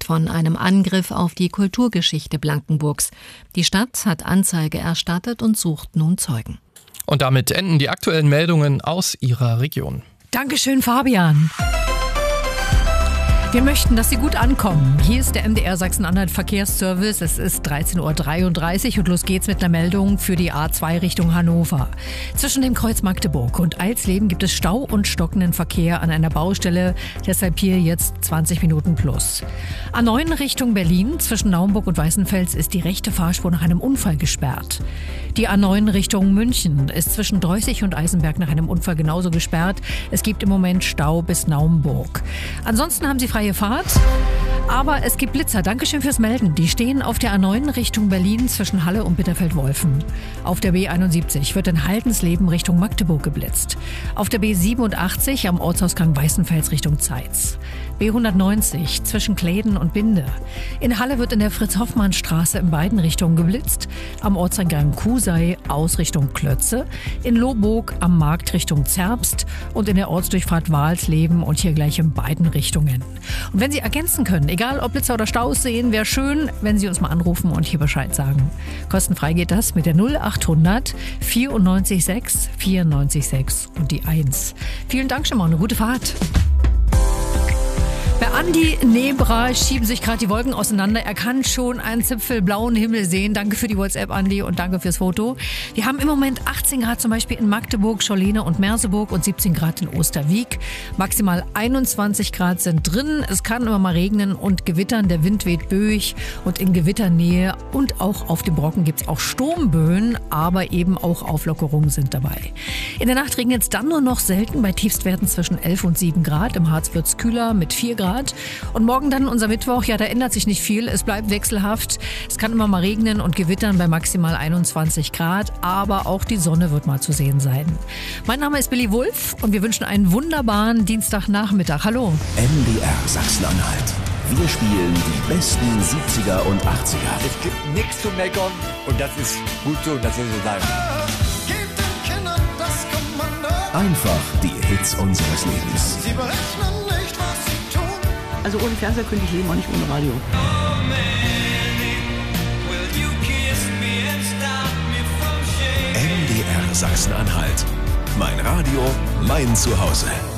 spricht von einem Angriff auf die Kulturgeschichte Blankenburgs. Die Stadt hat Anzeige erstattet und sucht nun Zeugen. Und damit enden die aktuellen Meldungen aus Ihrer Region. Dankeschön, Fabian. Wir möchten, dass Sie gut ankommen. Hier ist der MDR Sachsen-Anhalt Verkehrsservice. Es ist 13.33 Uhr und los geht's mit einer Meldung für die A2 Richtung Hannover. Zwischen dem Kreuz Magdeburg und Alsleben gibt es Stau und stockenden Verkehr an einer Baustelle. Deshalb hier jetzt 20 Minuten plus. A9 Richtung Berlin zwischen Naumburg und Weißenfels ist die rechte Fahrspur nach einem Unfall gesperrt. Die A9 Richtung München ist zwischen Dreußig und Eisenberg nach einem Unfall genauso gesperrt. Es gibt im Moment Stau bis Naumburg. Ansonsten haben Sie freie Fahrt, aber es gibt Blitzer. Dankeschön fürs Melden. Die stehen auf der A9 Richtung Berlin zwischen Halle und Bitterfeld-Wolfen. Auf der B71 wird in Haldensleben Richtung Magdeburg geblitzt. Auf der B87 am Ortsausgang Weißenfels Richtung Zeitz. B190 zwischen Kläden und Binde. In Halle wird in der Fritz-Hoffmann-Straße in beiden Richtungen geblitzt. Am Ortseingang Kusei aus Richtung Klötze. In Lohburg am Markt Richtung Zerbst und in der Ortsdurchfahrt Walsleben und hier gleich in beiden Richtungen. Und wenn Sie ergänzen können, egal ob Blitzer oder Staus sehen, wäre schön, wenn Sie uns mal anrufen und hier Bescheid sagen. Kostenfrei geht das mit der 0800 94 6 94 6 und die 1. Vielen Dank schon mal, eine gute Fahrt. Bei Andi Nebra schieben sich gerade die Wolken auseinander. Er kann schon einen zipfelblauen Himmel sehen. Danke für die WhatsApp, Andi, und danke fürs Foto. Wir haben im Moment 18 Grad zum Beispiel in Magdeburg, Schollene und Merseburg und 17 Grad in Osterwieck. Maximal 21 Grad sind drin. Es kann immer mal regnen und gewittern. Der Wind weht böig und in Gewitternähe und auch auf dem Brocken gibt es auch Sturmböen, aber eben auch Auflockerungen sind dabei. In der Nacht regnet es dann nur noch selten bei Tiefstwerten zwischen 11 und 7 Grad. Im Harz wird es kühler mit 4 Grad. Und morgen dann unser Mittwoch, ja, da ändert sich nicht viel. Es bleibt wechselhaft. Es kann immer mal regnen und gewittern bei maximal 21 Grad. Aber auch die Sonne wird mal zu sehen sein. Mein Name ist Billy Wulff und wir wünschen einen wunderbaren Dienstagnachmittag. Hallo. MDR Sachsen-Anhalt. Wir spielen die besten 70er und 80er. Es gibt nichts zu meckern und das ist gut so, das soll so sein. Einfach die Hits unseres Lebens. Sie berechnen nicht, was sie tun. Also ohne Fernseher könnte ich leben, auch nicht ohne Radio. MDR Sachsen-Anhalt. Mein Radio, mein Zuhause.